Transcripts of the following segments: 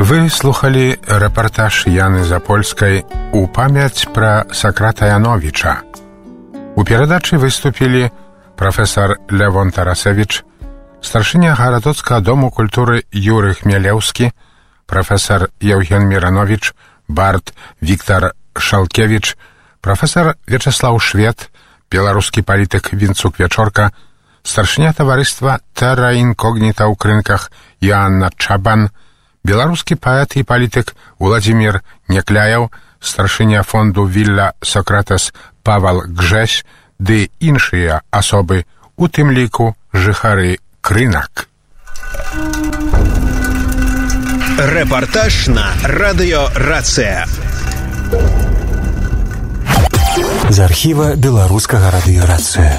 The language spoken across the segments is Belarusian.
Вы слухали рэпартаж Яны Запольскай у памяць пра Сократа Яновича. У перадачы выступілі прафесор Лявон Тарасевич, старшыня гарадоцкага дому культуры Юры Хмелеўскі, прафесор Евген Миранович, бард Віктор Шалкевич, прафесор Вячеслав Швед, беларускі палітык Вінцук Вячорка, старшыня таварыства Терра Инкогнита ў крынках Иоанна Чабан, беларускі паэт і палітык Владимир Некляев, старшыня фонду Вілля Сократес Павел Гжесь, ды іншыя асобы, у тым ліку жыхары крынак. Рэпартаж на радыё Рацыя. З архіва беларускага радыёрацыя.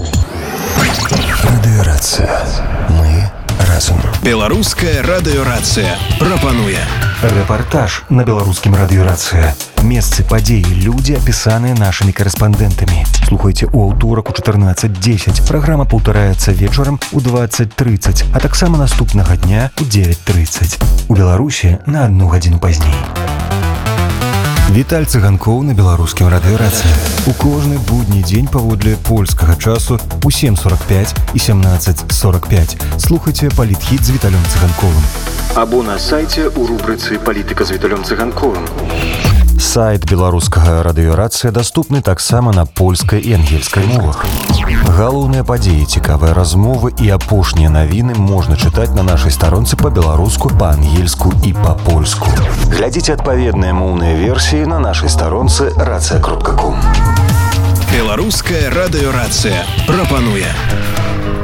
Радыёрацыя. Мы разум. Беларуская радыёрацыя прапануе рэпартаж на беларускім радыёрацыя. Месцы, падзеі, людзі, апісаныя нашымі карэспандэнтамі. Слухайце ў аўторак у 14:10. Праграма паўтараецца вечарам у 20:30, а таксама наступнага дня у 9:30. У Беларусі на 1 гадзіну пазней. Віталь Цыганкоў на беларускім радыёрацыя. У кожны будні дзень паводле польскага часу у 7:45 і 17:45. Слухайце палітхіт з Віталем Цыганковым. Або на сайце ў рубрыцы «Палітыка з Віталем Цыганковым». Сайт беларускага радыёрацыя даступны таксама на польскай і ангельскай мовах. Галоўныя падзеі, цікавыя размовы і апошнія навіны можна чытаць на нашай старонцы па-беларуску, па-ангельску і па-польску. Глядзіце адпаведныя моўныя версіі на нашай старонцы racja.com. Беларуская радыёрацыя прапануе